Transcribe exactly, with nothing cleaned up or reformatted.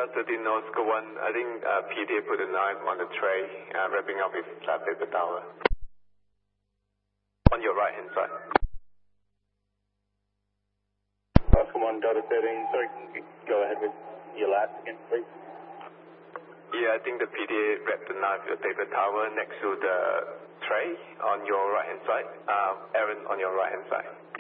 Delta thirteen Oscar one, I think uh, P D A put a knife on the tray, uh, wrapping up his flat paper tower. On your right hand side. Oscar one, Delta thirteen, sorry, can you go ahead with your last again, please? Yeah, I think the P D A wrapped the knife with the paper tower next to the tray on your right hand side. Uh, Aaron on your right hand side.